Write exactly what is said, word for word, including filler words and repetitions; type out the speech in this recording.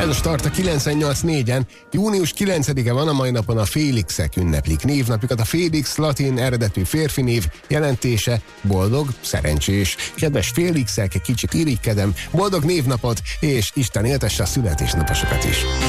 Ez a Start a kilencvennyolc négyen. június kilencedike van, a mai napon a Félixek ünneplik névnapjukat. A Félix latin eredetű férfi név, jelentése boldog, szerencsés. Kedves Félixek, egy kicsit irigykedem, boldog névnapot, és Isten éltesse a születésnaposokat is.